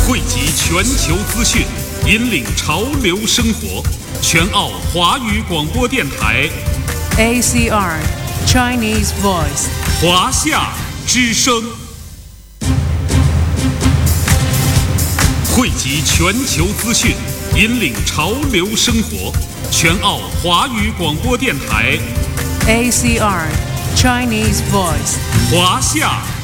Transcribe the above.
汇集全球资讯，引领潮流生活。全澳华语广播电台 ACR Chinese Voice 华夏之声，汇集全球资讯，引领潮流生活。全澳华语广播电台 ACR Chinese Voice 华夏